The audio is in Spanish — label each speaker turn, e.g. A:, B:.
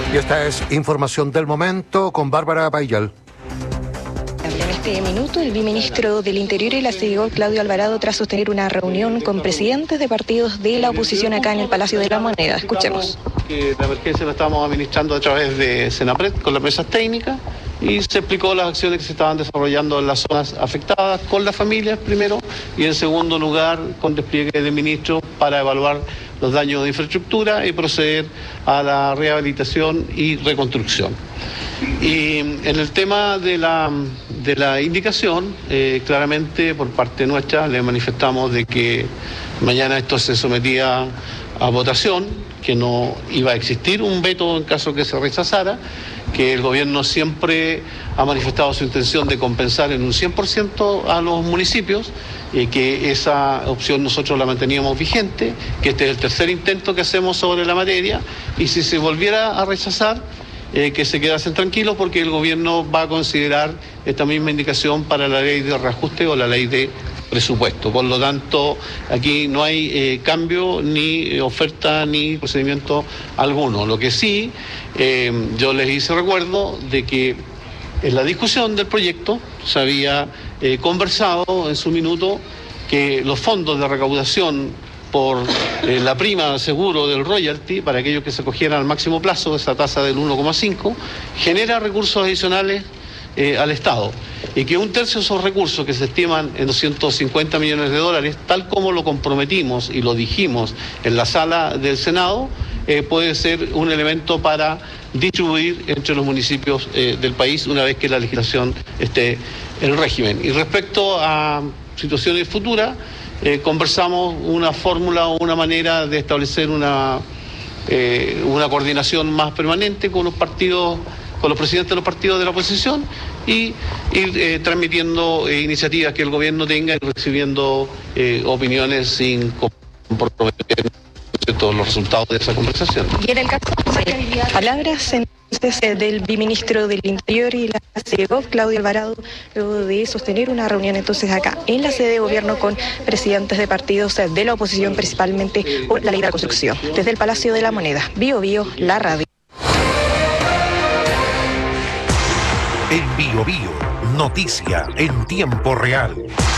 A: Y esta es información del momento con Bárbara Payal.
B: En este minuto, el viceministro del Interior y la CEDEAW, Claudio Alvarado, tras sostener una reunión con presidentes de partidos de la oposición acá en el Palacio de la Moneda. Escuchemos.
C: Que la emergencia la estamos administrando a través de Senapred con las mesas técnicas y se explicó las acciones que se estaban desarrollando en las zonas afectadas con las familias primero y en segundo lugar con despliegue de ministros para evaluar los daños de infraestructura y proceder a la rehabilitación y reconstrucción. Y en el tema de la indicación, claramente por parte nuestra le manifestamos de que mañana esto se sometía a votación, que no iba a existir un veto en caso que se rechazara, que el gobierno siempre ha manifestado su intención de compensar en un 100% a los municipios, que esa opción nosotros la manteníamos vigente, que este es el tercer intento que hacemos sobre la materia, y si se volviera a rechazar, que se quedasen tranquilos porque el gobierno va a considerar esta misma indicación para la ley de reajuste o la ley de presupuesto. Por lo tanto, aquí no hay cambio, ni oferta, ni procedimiento alguno. Lo que sí, yo les hice recuerdo de que en la discusión del proyecto se había conversado en su minuto que los fondos de recaudación por la prima seguro del royalty, para aquellos que se cogieran al máximo plazo, esa tasa del 1,5, genera recursos adicionales al Estado, y que un tercio de esos recursos, que se estiman en 250 millones de dólares, tal como lo comprometimos y lo dijimos en la sala del Senado, puede ser un elemento para distribuir entre los municipios del país una vez que la legislación esté en régimen. Y respecto a situaciones futuras, conversamos una fórmula o una manera de establecer una coordinación más permanente con los partidos, con los presidentes de los partidos de la oposición, y ir transmitiendo iniciativas que el gobierno tenga y recibiendo opiniones sin comprometer todos los resultados de esa conversación.
B: Y en el caso de palabras entonces del viceministro del Interior y la CEDEAW, Claudio Alvarado, luego de sostener una reunión entonces acá en la sede de gobierno con presidentes de partidos de la oposición, principalmente por la ley de la construcción. Desde el Palacio de la Moneda, Bio Bio, la radio.
A: En Bio Bio, noticia en tiempo real.